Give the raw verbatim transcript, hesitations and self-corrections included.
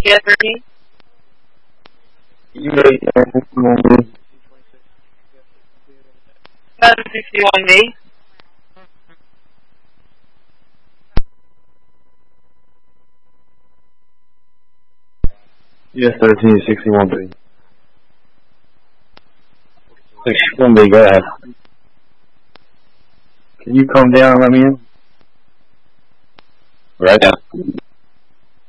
Yes, thirteen. You ready to sixty-one B? seven sixty-one B. Yes, thirteen sixty-one B. sixty-one B, go ahead. Can you come down and let me in? Right now.